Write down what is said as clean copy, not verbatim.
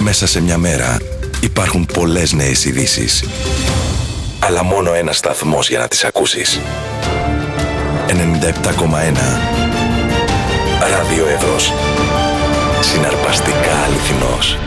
Μέσα σε μια μέρα υπάρχουν πολλές νέες ειδήσεις. Αλλά μόνο ένας σταθμός για να τις ακούσεις. 97,1 Ράδιο Εύρος. Συναρπαστικά αληθινός.